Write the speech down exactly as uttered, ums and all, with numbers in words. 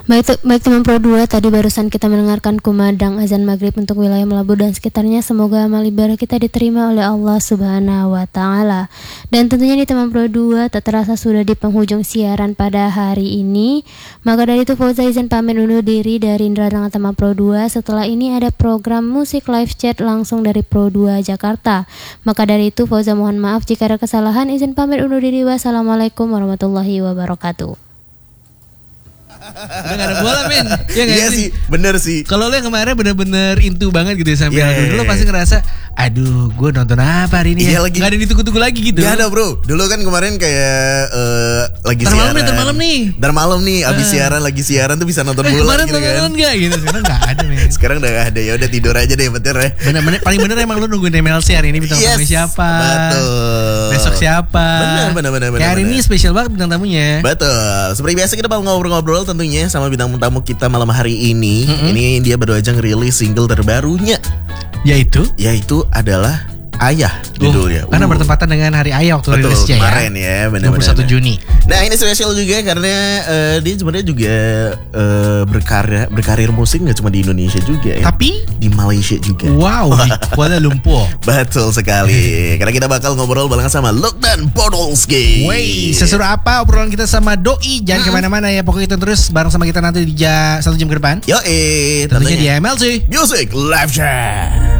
Baik, baik teman Pro dua, tadi barusan kita mendengarkan kumandang azan maghrib untuk wilayah Melabu dan sekitarnya. Semoga amal ibadah kita diterima oleh Allah Subhanahu wa Ta'ala. Dan tentunya di teman Pro dua tak terasa sudah di penghujung siaran pada hari ini. Maka dari itu Fauza izin pamit undur diri dari Indra dengan teman Pro dua. Setelah ini ada program musik live chat langsung dari Pro dua Jakarta. Maka dari itu Fauza mohon maaf jika ada kesalahan. Izin pamit undur diri. Wassalamualaikum warahmatullahi wabarakatuh. Udah gak ada bola men. Ya gak Iya sih, bener sih. Kalau lo yang kemarin bener-bener into banget gitu ya sampai yeah, dulu, yeah, lo pasti ngerasa, aduh gue nonton apa hari ini ya. Iya, lagi. Gak ada ditunggu-tunggu lagi gitu. Gak ada bro. Dulu kan kemarin kayak uh, lagi Ntar siaran. malam nih, ntar malam nih. Ntar malam nih, abis Uh. siaran lagi siaran tuh bisa nonton Eh, bola kemarin gitu kan. nonton gak gitu. Sekarang gak ada men. Sekarang udah gak ada, ya udah tidur aja deh bener ya. Bener-bener paling bener emang lo nungguin M L C hari ini bintang Yes, tamu siapa. betul. Besok siapa. Bener bener bener. Kayak hari bener. ini spesial banget bintang tamunya. Betul. Seperti biasa kita bakal ngobrol-ngobrol tentunya sama bintang tamu kita malam hari ini. Mm-hmm. Ini dia baru aja ngerilis single terbarunya, Yaitu yaitu adalah Ayah judulnya. Uh, karena Uh. bertempatan dengan hari Ayah waktu Betul, rilisnya ya. kemarin ya, benar-benar. dua puluh satu Juni. Nah ini spesial juga karena uh, dia sebenarnya juga uh, berkarya berkarir musik nggak cuma di Indonesia juga ya. Tapi di Malaysia juga. wow, di Kuala Lumpur. Betul sekali. Karena kita bakal ngobrol barengan sama Lokdan Podolski. Wey, seseru apa obrolan kita sama Doi? Jangan kemana-mana ya, pokoknya itu terus bareng sama kita nanti di ja, satu jam ke depan. Yo eh, Tentunya di M L C Music Live Chat.